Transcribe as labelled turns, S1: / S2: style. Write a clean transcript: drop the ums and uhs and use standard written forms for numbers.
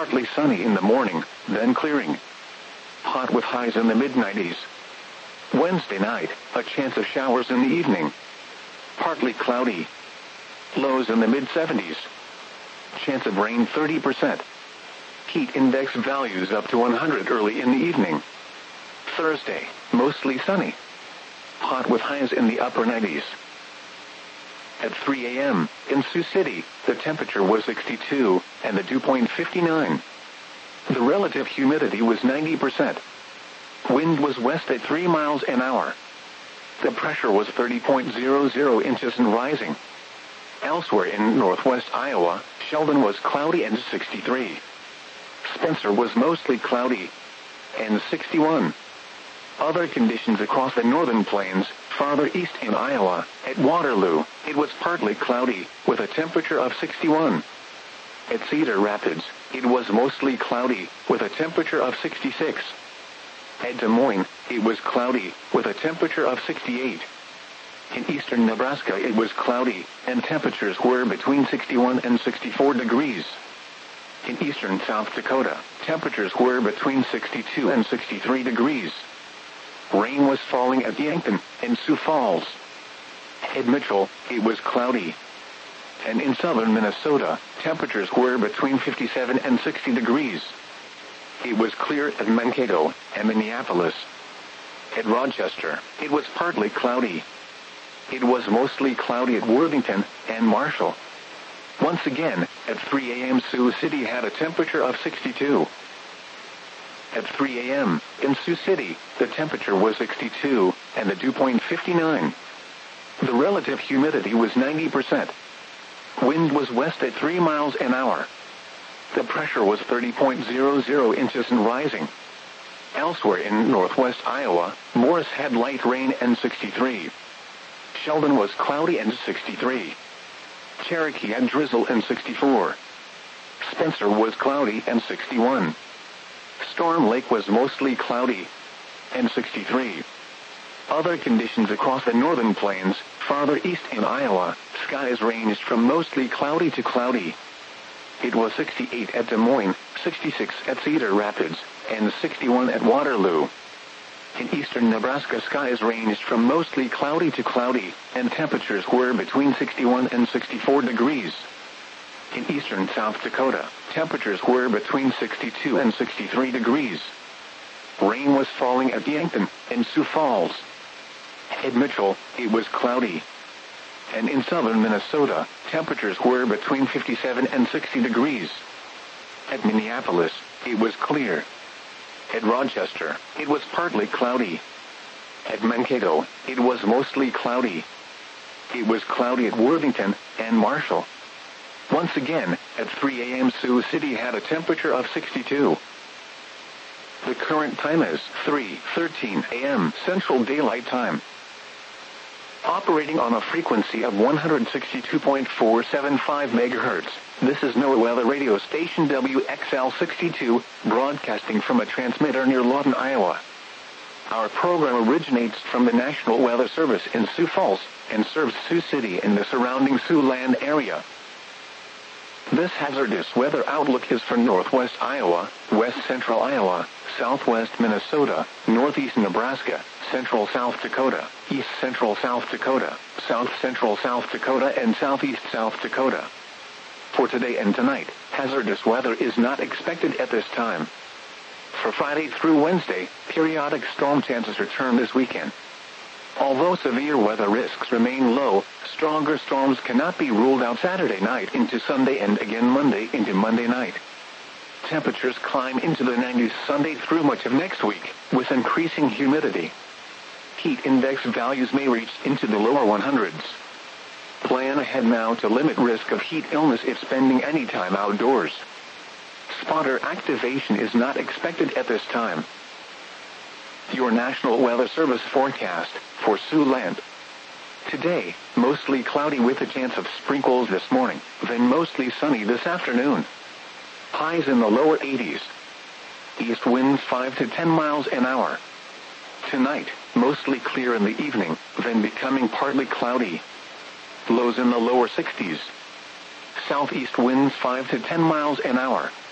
S1: partly sunny in the morning, then clearing. Hot with highs in the mid-90s. Wednesday night, a chance of showers in the evening. Partly cloudy. Lows in the mid-70s. Chance of rain 30%. Heat index values up to 100 early in the evening. Thursday, mostly sunny. Hot with highs in the upper 90s. At 3 a.m., in Sioux City, the temperature was 62, and the dew point 59. The relative humidity was 90%. Wind was west at 3 miles an hour. The pressure was 30.00 inches and rising. Elsewhere in northwest Iowa, Sheldon was cloudy and 63. Spencer was mostly cloudy and 61. Other conditions across the northern plains, farther east in Iowa, at Waterloo, it was partly cloudy, with a temperature of 61. At Cedar Rapids, it was mostly cloudy, with a temperature of 66. At Des Moines, it was cloudy, with a temperature of 68. In eastern Nebraska it was cloudy, and temperatures were between 61 and 64 degrees. In eastern South Dakota, temperatures were between 62 and 63 degrees. Rain was falling at Yankton and Sioux Falls. At Mitchell, it was cloudy. And in southern Minnesota, temperatures were between 57 and 60 degrees. It was clear at Mankato and Minneapolis. At Rochester, it was partly cloudy. It was mostly cloudy at Worthington and Marshall. Once again, at 3 a.m. Sioux City had a temperature of 62. At 3 a.m., in Sioux City, the temperature was 62, and the dew point 59. The relative humidity was 90%. Wind was west at 3 miles an hour. The pressure was 30.00 inches and rising. Elsewhere in northwest Iowa, Morris had light rain and 63. Sheldon was cloudy and 63. Cherokee had drizzle and 64. Spencer was cloudy and 61. Storm Lake was mostly cloudy and 63. Other conditions across the northern plains, farther east in Iowa, skies ranged from mostly cloudy to cloudy. It was 68 at Des Moines, 66 at Cedar Rapids, and 61 at Waterloo. In eastern Nebraska skies ranged from mostly cloudy to cloudy, and temperatures were between 61 and 64 degrees. In eastern South Dakota, temperatures were between 62 and 63 degrees. Rain was falling at Yankton and Sioux Falls. At Mitchell, it was cloudy. And in southern Minnesota, temperatures were between 57 and 60 degrees. At Minneapolis, it was clear. At Rochester, it was partly cloudy. At Mankato, it was mostly cloudy. It was cloudy at Worthington and Marshall. Once again, at 3 a.m. Sioux City had a temperature of 62. The current time is 3:13 a.m. Central Daylight Time. Operating on a frequency of 162.475 MHz, this is NOAA Weather Radio Station WXL62, broadcasting from a transmitter near Lawton, Iowa. Our program originates from the National Weather Service in Sioux Falls and serves Sioux City and the surrounding Siouxland area. This hazardous weather outlook is for northwest Iowa, west central Iowa, southwest Minnesota, northeast Nebraska, central South Dakota, east central South Dakota, south central South Dakota, and southeast South Dakota. For today and tonight, hazardous weather is not expected at this time. For Friday through Wednesday, periodic storm chances return this weekend. Although severe weather risks remain low, stronger storms cannot be ruled out Saturday night into Sunday and again Monday into Monday night. Temperatures climb into the 90s Sunday through much of next week, with increasing humidity. Heat index values may reach into the lower 100s. Plan ahead now to limit risk of heat illness if spending any time outdoors. Spotter activation is not expected at this time. Your National Weather Service forecast for Siouxland. Today, mostly cloudy with a chance of sprinkles this morning, then mostly sunny this afternoon. Highs in the lower 80s. East winds 5 to 10 miles an hour. Tonight, mostly clear in the evening, then becoming partly cloudy. Lows in the lower 60s. Southeast winds 5 to 10 miles an hour.